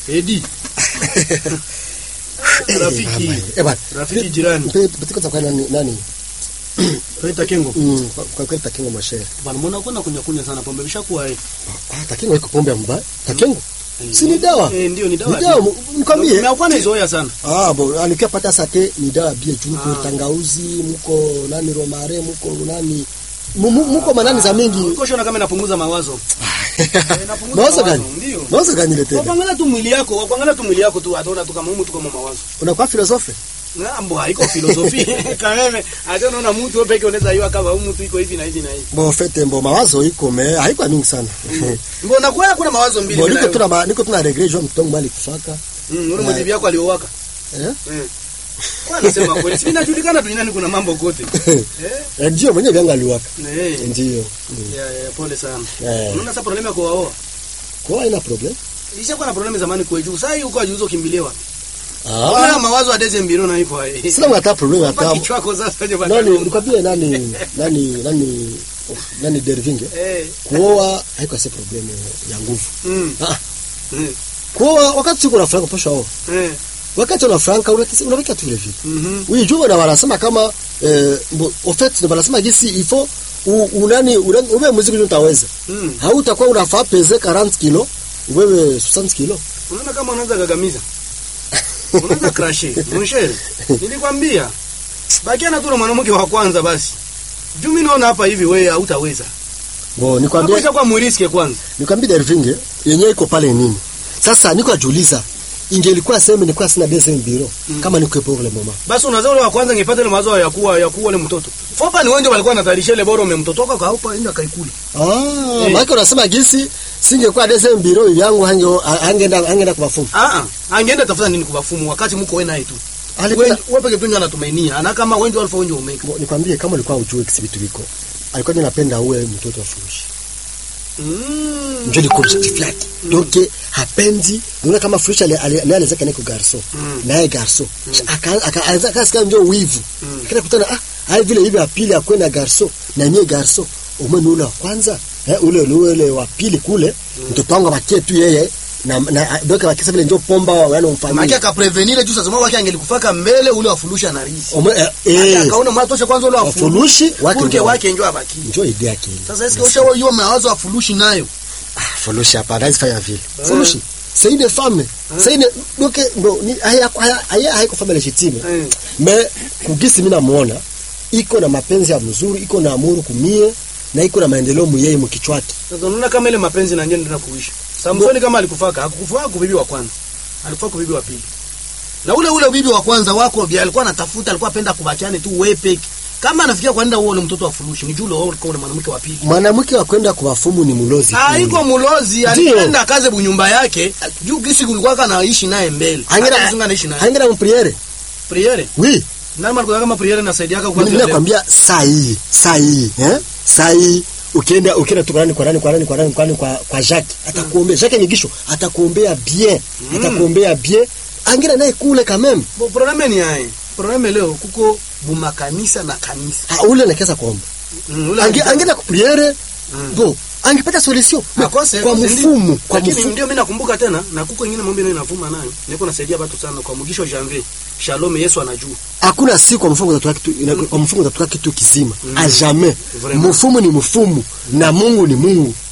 Edi. Rafiki jirani. Betiko za kwa nani? Rita Kengo. Kwa kweli Takengo mashere. Bana mbona kuna kunya sana pombe bishakuwa Takengo iko pombe mbaya. Takengo. Si ni dawa? Ndio ni dawa. Ni dawa, mkwambie. Mnakuwa na izoea sana. Bon, alikia pata sate ni dawa bia juu tangauzi, mko nani romare, mko nani muko manani za mingi. Uko shona kama inapunguza mawazo. Mawazo gani? Ndio. Mawazo gani lete? Wakuangalia tu mwili yako tu ataona tu kama humu tuko mawazo. Unakuwa filosofi? Ngambo haiko filosofi. Kama hata unaona mtu wewe peke unaweza yua kama humu tu iko hivi na hivi na hivi. Bon fete mawazo iko haiko mingi sana. Mbona kwa kuna mawazo mbili. Bon niko tuna regret jo mtongo mali kufaka. Ule mjibi yako aliowaka. Wanasema kweli si inajulikana duniani kuna mambo kote. Ndio mwenyewe vyangu aliwaka. Ndio. Pole sana. Unaona sasa problema kwa wao. Kwa ina problem? Ilishakuwa na problema zamani kwa juu. Sasa huko ajuzo kimbilewa. Kuna mawazo ya deze mbiro na ipo. Sina hata problem hata. Kichwa kwa sasa je bana. Nani nikwambie nani Dervinge? Kuoa haiko si problem ya nguvu. Kuoa wakati uko na franka posha wao. Wakati una franka unaweka tu vile vile. Unajua na wanasema kama en fait na wanasema gisi il faut unani ube muziki utaweza. Hautakuwa unafaa peze 40 kilo, wewe 60 kilo. Unaona kama unaanza gagamiza. Unaanza crash. Mwishere. Nilikwambia bakia na tu na mwanamke wa kwanza basi. Juu mimi naona hapa hivi wewe hautaweza. Bo nikwambia kwa muriske kwanza. Nikwambia Dervinge yenyewe iko pale nini? Sasa niko ajuliza ingelikuwa sema nilikuwa sina deuxième bureau kama niko pour le moment. Basi unaweza ule wa kwanza ngepata ile mawazo ya kuwa ile mtoto. Fopa ni wengi walikuwa wanatarisha ile bora umemtotoka kwa hapa nenda kaikula. Maana unasema gisi singekuwa deuxième bureau yangu angeenda kwa mafumu. Angeenda tafuta nini kwa mafumu wakati mko wewe naye tu. Wewe peke tu ndio anatumainia. Ana kama wengi walifanya wengi umeka. Nikwambie kama ulikuwa ujue kitu viko. Alikuwa anapenda uwe mtoto wa furushi. Njoo objectif yake. Donc hapendi unaona kama furushi alianza kana kwa garso. Naye garso. Akaanza kasikia ndio wivu. Kile kutana hai vile hivi apili akwenda garso na nyewe garso. Umeni ule wa kwanza, ule wa pili kule mtoto wangu abakie tu yeye na doka wakisa vile ndio pomba wale umfanyia. Maana aka prevenir tu sasa wake angelikufaka mbele ule wa fulusha na risi. Akaona mtosha kwanza ule wa furushi wake njoo abaki. Njoo idea yake. Sasa eske ushawa hiyo mawazo ya furushi nayo. Furushi hapa rais fanya vile. Furushi c'est une femme. C'est une donc ni haiko femme légitime. Mais kugisi mimi namuona iko na mapenzi ya mzuri, iko na amuru kumie na iko na maendeleo muyeye mkichwati. Sasa unaona kama ile mapenzi na ngende na kuishi. Samsoni kama alikufaka, hakukufaka kwa bibi wa kwanza. Alikufa kwa bibi wa pili. Na ule bibi wa kwanza wako bi alikuwa anatafuta, alikuwa apenda kubakiane tu wewe peke. Kama anafikia kwenda uone mtoto wa furushi, ni jule wao kwa mwanamke wa pili. Mwanamke wa kwenda kuwafumu ni mulozi. Iko mulozi, alienda kaze bunyumba yake, juu gisi kulikuwa kanaishi naye mbele. Angera naishi naye. Angera mpriere. Priere? Oui. Nani alikuwa kama priere na saidia yako kwa. Mimi nakwambia saa hii ukienda tukarani kwa Jacques atakuombea Jacques Nyigisho atakuombea bien angera naye kule quand même. Bon problème ni hai. Problème leo kuko bumakanisa na kanisa. Ule anakesa kuomba. Angenda kupriere. Bo angepata solution kwa mfumo ndio mimi nakumbuka tena na kuko nyingine mambo inavuma nayo niko nasaidia watu sana kwa Mugisho Janvier Shalom Yesu anajua hakuna siku kwa mfumo utatoka kitu kizima a jamais mfumo ni mfumo na Mungu ni Mungu